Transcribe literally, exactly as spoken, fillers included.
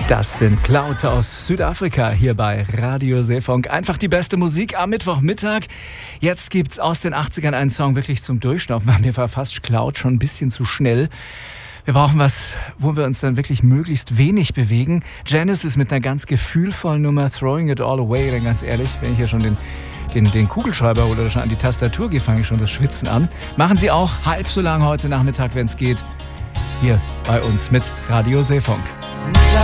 Das sind Cloud aus Südafrika hier bei Radio Seefunk. Einfach die beste Musik am Mittwochmittag. Jetzt gibt's aus den achtzigern einen Song wirklich zum Durchschnaufen. Mir war fast Cloud schon ein bisschen zu schnell. Wir brauchen was, wo wir uns dann wirklich möglichst wenig bewegen. Genesis mit einer ganz gefühlvollen Nummer, Throwing It All Away. Denn ganz ehrlich, wenn ich hier schon den, den, den Kugelschreiber oder schon an die Tastatur gehe, fange ich schon das Schwitzen an. Machen Sie auch halb so lang heute Nachmittag, wenn es geht, hier bei uns mit Radio Seefunk.